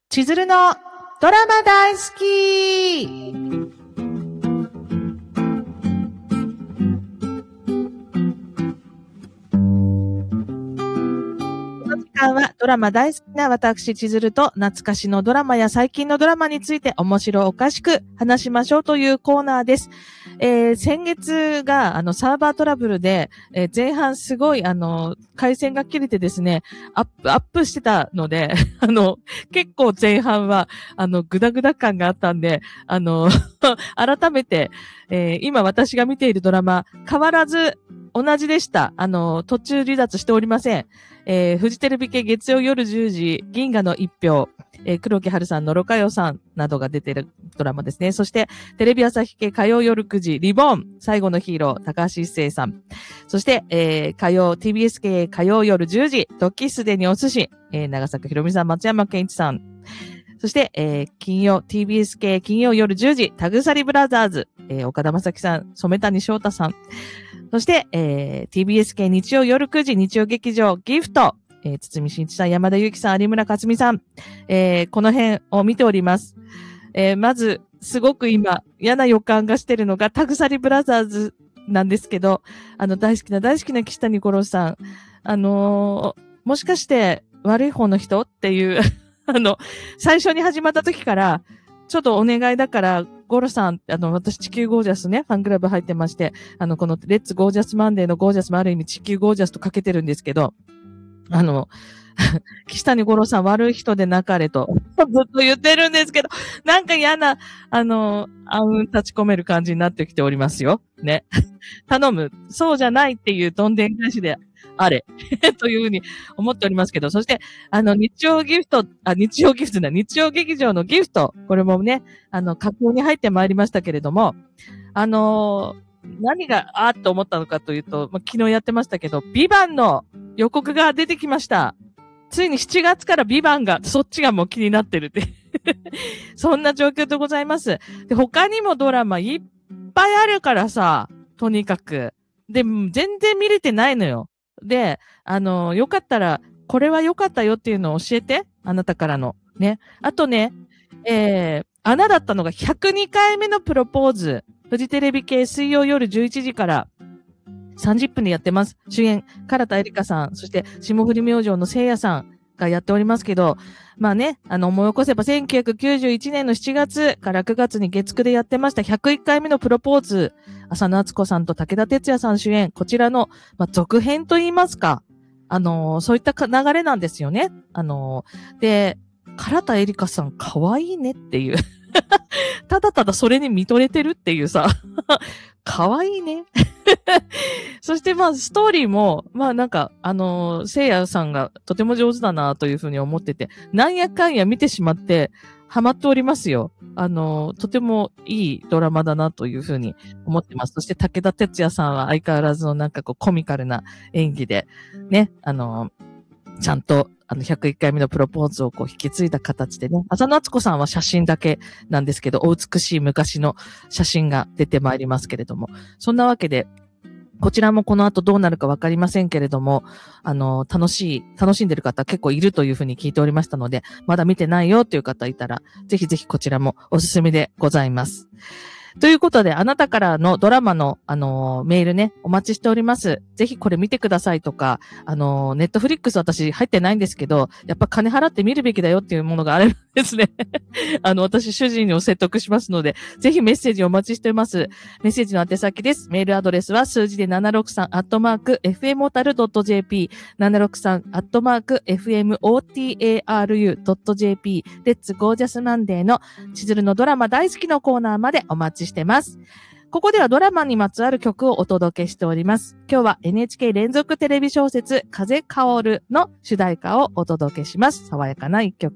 千鶴のドラマ大好き。この時間はドラマ大好きな私千鶴と懐かしのドラマや最近のドラマについて面白おかしく話しましょうというコーナーです。先月がサーバートラブルで、前半すごい回線が切れてですね、アップしてたので、結構前半はグダグダ感があったんで、改めて、今私が見ているドラマ変わらず同じでした。途中離脱しておりません。フジテレビ系月曜夜10時、銀河の一票、黒木華さん、野呂佳代さんなどが出ているドラマですね。そして、テレビ朝日系火曜夜9時、リボン、最後のヒーロー、高橋一生さん。そして、TBS 系火曜夜10時、時すでにお寿司、長作ひろみさん、松山健一さん。そして、TBS 系金曜夜10時、タグサリブラザーズ、岡田将生さん、染谷翔太さん。そして、TBS 系日曜夜9時、日曜劇場、ギフト、堤真一さん、山田裕貴さん、有村架純さん、この辺を見ております。まず、すごく今、嫌な予感がしてるのが、タグサリブラザーズなんですけど、大好きな岸谷五郎さん、もしかして、悪い方の人っていう、最初に始まった時から、ちょっとお願いだから、ゴロさん、私地球ゴージャスね、ファンクラブ入ってまして、このレッツゴージャスマンデーのゴージャスもある意味地球ゴージャスとかけてるんですけど、岸谷五郎さん悪い人でなかれと、ずっと言ってるんですけど、なんか嫌な、立ち込める感じになってきておりますよ。ね。頼む。そうじゃないっていうどんでん返しであれ。というふうに思っておりますけど、そして、日曜劇場のギフト、これもね、佳境に入ってまいりましたけれども、何が、と思ったのかというと、昨日やってましたけど、ビバンの予告が出てきました。ついに7月からビバンが、そっちがもう気になってるって。そんな状況でございます。で、他にもドラマいっぱいあるからさ、とにかく。で、全然見れてないのよ。で、よかったら、これは良かったよっていうのを教えて。あなたからの。ね。あとね、穴だったのが102回目のプロポーズ。フジテレビ系水曜夜11時から30分でやってます。主演、唐田絵里香さん、そして霜降り明星の聖夜さんがやっておりますけど、まあね、思い起こせば1991年の7月から9月に月9でやってました101回目のプロポーズ。浅野敦子さんと武田鉄矢さん主演、こちらの、続編と言いますか、そういった流れなんですよね。で、唐田絵里香さん可愛いねっていう。ただただそれに見とれてるっていうさ、可愛いね。そしてストーリーも、聖夜さんがとても上手だなというふうに思ってて、なんやかんや見てしまって、ハマっておりますよ。とてもいいドラマだなというふうに思ってます。そして武田鉄矢さんは相変わらずのコミカルな演技で、ね、ちゃんと、101回目のプロポーズを引き継いだ形でね。浅野敦子さんは写真だけなんですけど、お美しい昔の写真が出てまいりますけれども。そんなわけで、こちらもこの後どうなるかわかりませんけれども、楽しんでる方結構いるというふうに聞いておりましたので、まだ見てないよという方いたら、ぜひぜひこちらもおすすめでございます。ということで、あなたからのドラマの、メールね、お待ちしております。ぜひこれ見てくださいとか、ネットフリックス私入ってないんですけど、やっぱ金払って見るべきだよっていうものがあればですね。私主人を説得しますので、ぜひメッセージお待ちしております。メッセージの宛先です。メールアドレスは数字で763@fmotaru.jp、763@fmotaru.jp、レッツゴージャスマンデーの千鶴のドラマ大好きのコーナーまでお待ちしてます。ここではドラマにまつわる曲をお届けしております。今日は NHK 連続テレビ小説風薫るの主題歌をお届けします。爽やかな一曲。